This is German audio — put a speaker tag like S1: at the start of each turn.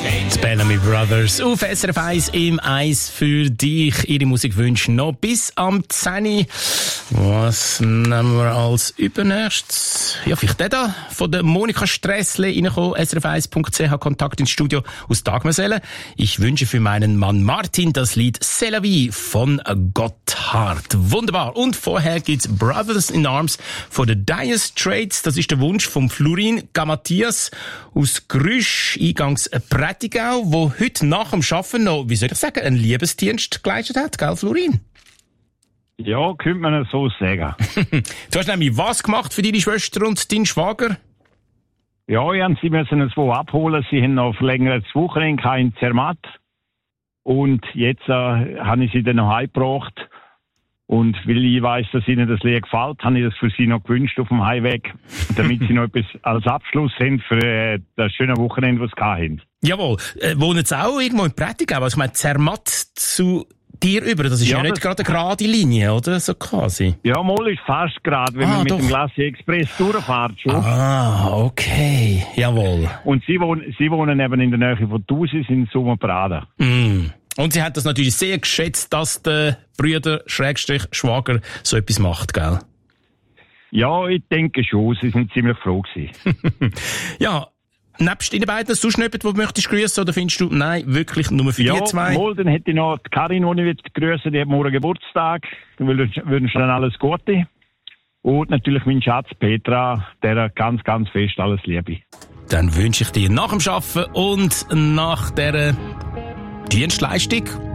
S1: Die Bellamy Brothers auf SRF 1 im Eis für dich. Ihre Musikwünsche noch bis am 10. Was nehmen wir als übernächstes? Ja, vielleicht der da von der Monika Stressle reingekommen, srf1.ch, Kontakt ins Studio aus Dagmersellen. Ich wünsche für meinen Mann Martin das Lied C'est la vie von Gotthard. Wunderbar. Und vorher gibt's Brothers in Arms von den Dire Straits. Das ist der Wunsch von Florin Gamatias aus Grüsch, eingangs Prättigau, wo heute nach dem Arbeiten noch, wie soll ich sagen, einen Liebesdienst geleistet hat, gell, Florin?
S2: Ja, könnte man so sagen.
S1: Du hast nämlich was gemacht für deine Schwester und deinen Schwager?
S2: Ja, sie müssen es wo abholen. Sie haben noch länger das Wochenende in Zermatt. Und jetzt habe ich sie dann noch heimgebracht. Und weil ich weiss, dass ihnen das Lied gefällt, habe ich das für sie noch gewünscht auf dem Heimweg, damit sie noch etwas als Abschluss haben für das schöne Wochenende, das sie hatten.
S1: Jawohl. Wohnen sie auch irgendwo in Prättigau? Also ich meine, Zermatt zu dir über, das ist ja nicht gerade eine gerade Linie, oder? So quasi.
S2: Ja, mal ist fast gerade, wenn man mit dem Glacier Express durchfährt schon.
S1: Ah, okay. Jawohl.
S2: Und sie wohnen eben in der Nähe von Thusis in Sommerbraden.
S1: Und sie hat das natürlich sehr geschätzt, dass der Brüder Schwager so etwas macht, gell?
S2: Ja, ich denke schon. Sie sind ziemlich froh gewesen.
S1: Ja, nebst Ihnen beiden sonst noch jemand, den du möchtest grüssen, oder findest du, nein, wirklich nur für die zwei?
S2: Ja, dann hätte ich noch die Karin, die ich grüssen, die hat morgen Geburtstag. Ich wünsche dann alles Gute. Und natürlich mein Schatz Petra, der ganz, ganz fest alles Liebe.
S1: Dann wünsche ich dir nach dem Arbeiten und nach dieser Dienstleistung